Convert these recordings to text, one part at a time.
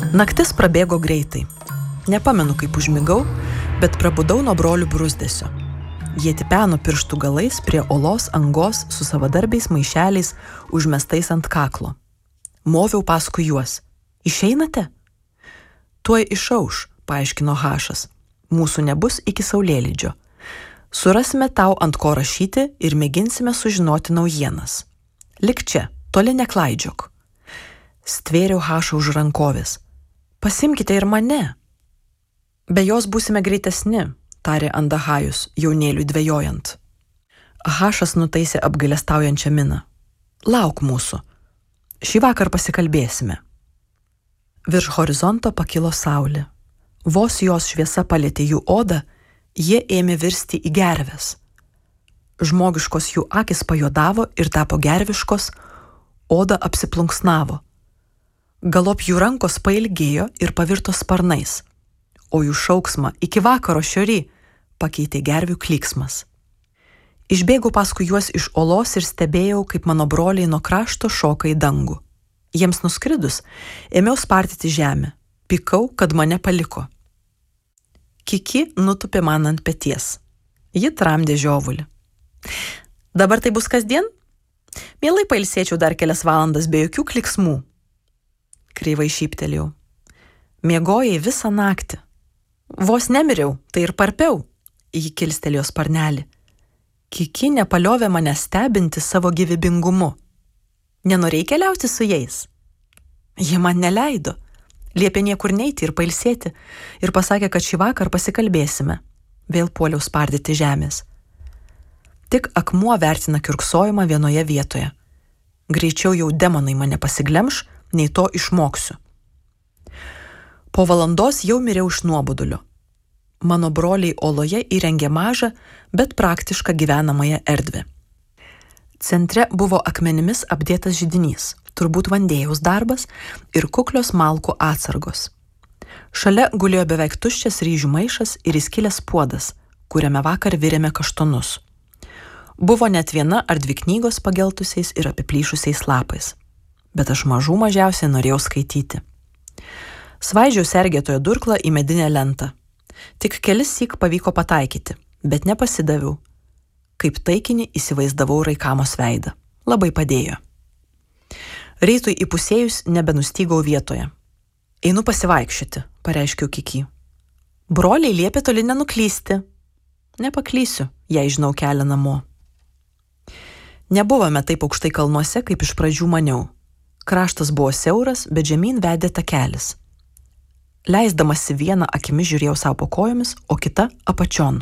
Naktis prabėgo greitai. Nepamenu, kaip užmigau, bet prabudau nuo brolių bruzdesio. Jie tipeno pirštų galais prie olos angos su savadarbiais maišeliais užmestais ant kaklo. Moviau paskui juos. Išeinate? Tuoj išauš, paaiškino Hašas. Mūsų nebus iki saulėlydžio. Surasime tau ant ko rašyti ir mėginsime sužinoti naujienas. Lik čia, toli neklaidžiok. Stvėriau Hašą už rankovės. Pasimkite ir mane. Be jos būsime greitesni, tarė Andahajus, jaunėliui dvejojant. Hašas nutaisė apgailestaujančią miną. Lauk mūsų. Šį vakar pasikalbėsime. Virš horizonto pakilo saulė. Vos jos šviesa palietė jų odą, jie ėmė virsti į gerves. Žmogiškos jų akis pajuodavo ir tapo gerviškos, oda apsiplunksnavo. Galop jų rankos pailgėjo ir pavirto sparnais, o jų šauksmą iki vakaro šiory pakeitė gervių klyksmas. Išbėgau paskui juos iš olos ir stebėjau, kaip mano broliai nuo krašto šoka į dangų. Jiems nuskridus, ėmiau spartyti žemę. Pykau, kad mane paliko. Kiki nutupė man ant peties. Ji tramdė žiovulį. Dabar tai bus kasdien? Mielai pailsėčiau dar kelias valandas be jokių klyksmų. Kreivai šyptelėjau. Miegojai visą naktį. Vos nemiriau, tai ir parpiau. Ji kilstelėjo sparnelį. Kiki nepaliovė mane stebinti savo gyvybingumu. Nenorėjai keliauti su jais? Jie man neleido. Liepė niekur neiti ir pailsėti ir pasakė, kad šį vakar pasikalbėsime. Vėl puoliau spardyti žemės. Tik akmuo vertina kiurksojimą vienoje vietoje. Greičiau jau demonai mane pasiglemš, nei to išmoksiu. Po valandos jau miriau iš nuobodulio. Mano broliai oloje įrengė mažą, bet praktišką gyvenamąją erdvę. Centre buvo akmenimis apdėtas židinys, turbūt vandėjaus darbas ir kuklios malkų atsargos. Šalia gulėjo beveik tuščias ryžių maišas ir įskilęs puodas, kuriame vakar virėme kaštonus. Buvo net viena ar dvi knygos pageltusiais ir apiplyšusiais lapais. Bet aš mažiausiai norėjau skaityti. Svaidžiau sergėtojo durklą į medinę lentą. Tik kelissyk pavyko pataikyti, bet nepasidaviau. Kaip taikinį įsivaizdavau Raikamos veidą. Labai padėjo. Rytui įpusėjus nebenustygau vietoje. Einu pasivaikščioti, pareiškiau Kiki. Broliai liepė toli nenuklysti. Nepaklysiu, jei žinau kelią namo. Nebuvome taip aukštai kalnuose, kaip iš pradžių maniau. Kraštas buvo siauras, bet žemyn vedė takelis. Leisdamasi vieną akimi žiūrėjau savo po kojomis, o kita apačion.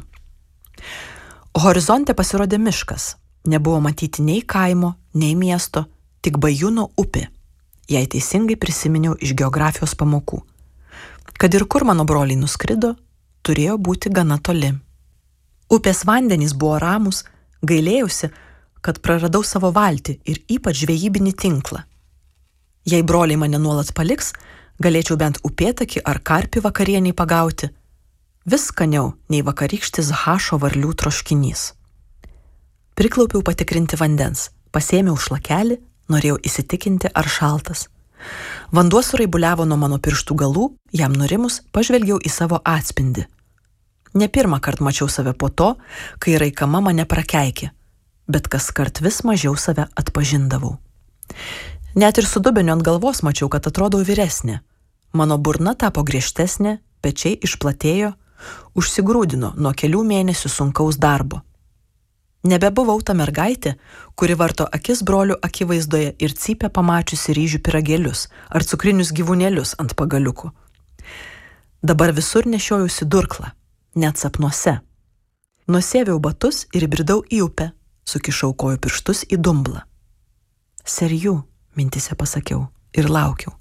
Horizonte pasirodė miškas. Nebuvo matyti nei kaimo, nei miesto, tik Bajūno upė, jei teisingai prisiminiau iš geografijos pamokų. Kad ir kur mano broliai nuskrido, turėjo būti gana toli. Upės vandenys buvo ramūs, gailėjausi, kad praradau savo valtį ir ypač žvejybinį tinklą. Jei broliai mane nuolat paliks, galėčiau bent upėtakį ar karpį vakarieniai pagauti. Vis skaniau nei vakarykštis Hašo varlių troškinys. Priklaupiau patikrinti vandens, pasėmiau šlakelį, norėjau įsitikinti, ar šaltas. Vanduo suraibuliavo nuo mano pirštų galų, jam nurimus pažvelgiau į savo atspindį. Ne pirmą kartą mačiau save po to, kai Raikama mane prakeikė, bet kaskart vis mažiau save atpažindavau. Net ir su dubeniu ant galvos mačiau, kad atrodau vyresnė. Mano burna tapo griežtesnė, pečiai išplatėjo, užsigrūdino nuo kelių mėnesių sunkaus darbo. Nebebuvau ta mergaitė, kuri varto akis brolių akivaizdoje ir cypia pamačiusi ryžių pyragėlius ar cukrinius gyvūnėlius ant pagaliukų. Dabar visur nešiojausi durklą, net sapnuose. Nusėviau batus ir įbridau į upę, sukišau kojų pirštus į dumblą. Serjų, mintise pasakiau, ir laukiau.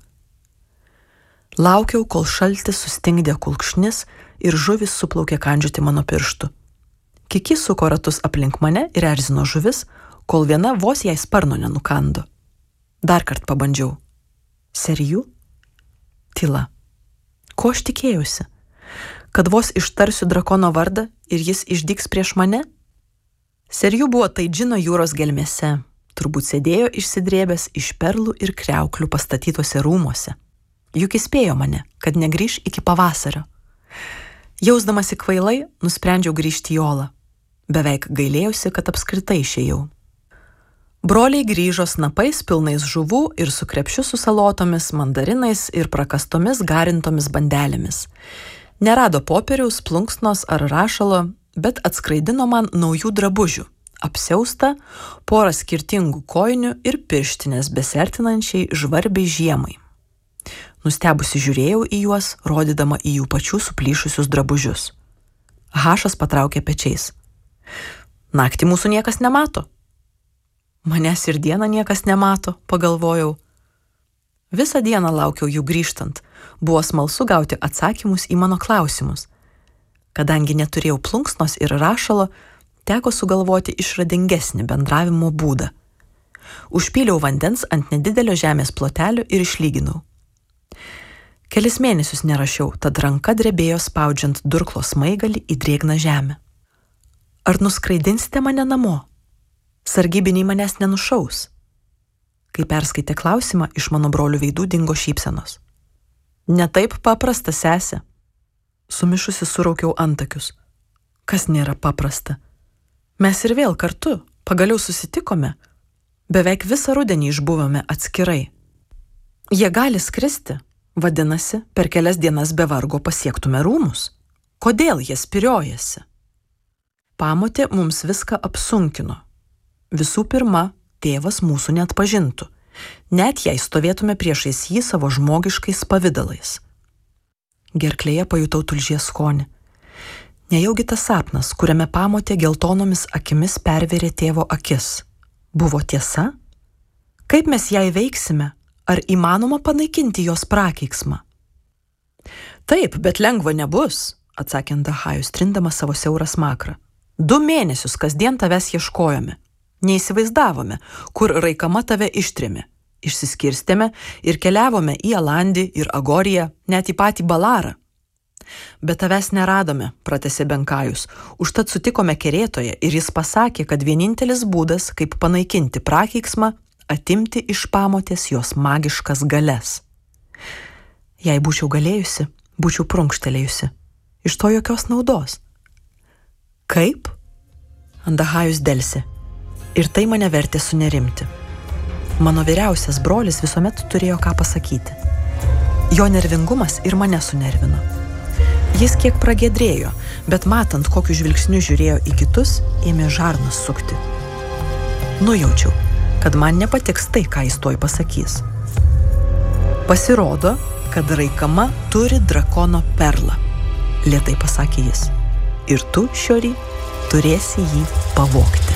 Laukiau, kol šaltis sustingdė kulkšnis ir žuvis suplaukė kandžioti mano pirštų. Kiki suko ratus aplink mane ir erzino žuvis, kol viena vos jai sparno nenukando. Dar kart pabandžiau. Serjų? Tyla. Ko aš tikėjausi? Kad vos ištarsiu drakono vardą ir jis išdygs prieš mane? Serjų buvo Taidžino jūros gelmėse. Turbūt sėdėjo išsidrėbęs iš perlų ir kriauklių pastatytose rūmuose. juk įspėjo mane, kad negrįš iki pavasario. Jausdamasi kvailai, nusprendžiau grįžti į Olą. Beveik gailėjausi, kad apskritai išėjau. Broliai grįžo snapais pilnais žuvų ir su krepšiu su salotomis, mandarinais ir prakastomis garintomis bandelėmis. Nerado popieriaus, plunksnos ar rašalo, bet atskraidino man naujų drabužių, apsiaustą, porą skirtingų kojinių ir pirštinės besertinančiai žvarbiai žiemai. Nustebusi žiūrėjau į juos, rodydama į jų pačių suplyšusius drabužius. Hašas patraukė pečiais. Naktį mūsų niekas nemato. Manęs ir dieną niekas nemato, pagalvojau. Visą dieną laukiau jų grįžtant. Buvo smalsu gauti atsakymus į mano klausimus. Kadangi neturėjau plunksnos ir rašalo, teko sugalvoti išradingesnį bendravimo būdą. Užpyliau vandens ant nedidelio žemės plotelio ir išlyginau. Kelis mėnesius nerašiau, tad ranka drebėjo spaudžiant durklo smaigalį į drėgną žemę. Ar nuskraidinsite mane namo? Sargybiniai manęs nenušaus. Kai perskaitė klausimą, iš mano brolių veidų dingo šypsenos. Ne taip paprasta, sese. Sumišusi suraukiau antakius. Kas nėra paprasta? Mes ir vėl kartu, pagaliau susitikome. Beveik visą rudenį išbuvome atskirai. Jie gali skristi, vadinasi, per kelias dienas be vargo pasiektume rūmus. Kodėl jie spiriojasi? Pamotė mums viską apsunkino. Visų pirma, tėvas mūsų neatpažintų, net jei stovėtume priešais jį savo žmogiškais pavidalais. Gerklėje pajutau tulžies skonį. Nejaugi tas sapnas, kuriame pamotė geltonomis akimis pervėrė tėvo akis. Buvo tiesa? Kaip mes ją įveiksime? Ar įmanoma panaikinti jos prakeiksmą? Taip, bet lengva nebus, atsakė Andahajus, trindamas savo siaurą smakrą. 2 mėnesius kasdien tavęs ieškojome. Neįsivaizdavome, kur Raikama tave ištrėmė. Išsiskirstėme ir keliavome į Alandį ir Agoriją, net į patį Balarą. Bet tavęs neradome, pratęsė Benkajus, užtat sutikome kerėtoje ir jis pasakė, kad vienintelis būdas, kaip panaikinti prakeiksmą, atimti iš pamotės jos magiškas galias. Jei būčiau galėjusi, būčiau prunkštelėjusi. Iš to jokios naudos. Kaip? Andahajus delsė. Ir tai mane vertė sunerimti. Mano vyriausias brolis visuomet turėjo ką pasakyti. Jo nervingumas ir mane sunervino. Jis kiek pragiedrėjo, bet matant, kokiu žvilgsniu žiūrėjo į kitus, ėmė žarnas sukti. Nujaučiau, kad man nepatiks tai, ką jis tuoj pasakys. Pasirodo, kad Raikama turi drakono perlą, lėtai pasakė jis. Ir tu, Šiory, turėsi jį pavogti.